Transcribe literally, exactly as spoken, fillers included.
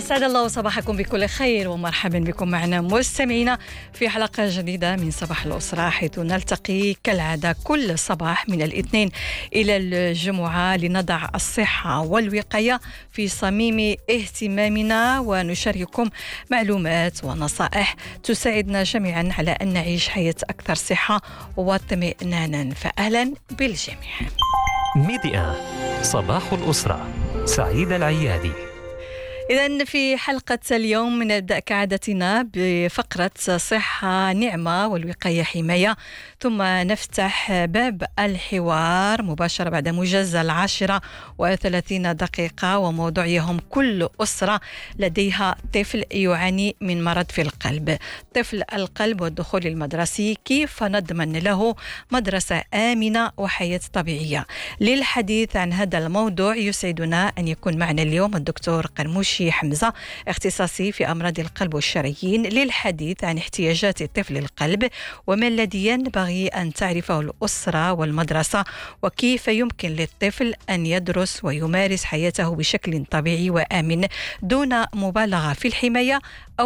أسعد الله صباحكم بكل خير ومرحبا بكم معنا مستمعينا في حلقة جديدة من صباح الأسرة، حيث نلتقي كالعادة كل صباح من الاثنين إلى الجمعة لنضع الصحة والوقاية في صميم اهتمامنا ونشارككم معلومات ونصائح تساعدنا جميعا على أن نعيش حياة أكثر صحة واطمئنانا. فأهلا بالجميع. ميديا صباح الأسرة، سعيد العيادي. إذن في حلقة اليوم نبدأ كعادتنا بفقرة صحة نعمة والوقاية حماية، ثم نفتح باب الحوار مباشرة بعد موجز العاشرة وثلاثين دقيقة، وموضوع يهم كل أسرة لديها طفل يعاني من مرض في القلب. طفل القلب والدخول المدرسي، كيف نضمن له مدرسة آمنة وحياة طبيعية؟ للحديث عن هذا الموضوع يسعدنا أن يكون معنا اليوم الدكتور قرموشي حمزة، اختصاصي في أمراض القلب والشرايين، للحديث عن احتياجات طفل القلب وما الذي ينبغي أن تعرفه الأسرة والمدرسة، وكيف يمكن للطفل أن يدرس ويمارس حياته بشكل طبيعي وآمن دون مبالغة في الحماية أو